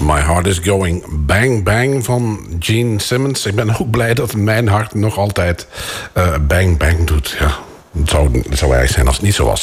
My Heart is Going Bang Bang van Gene Simmons. Ik ben ook blij dat mijn hart nog altijd bang bang doet. Ja, het zou eigenlijk zijn als het niet zo was.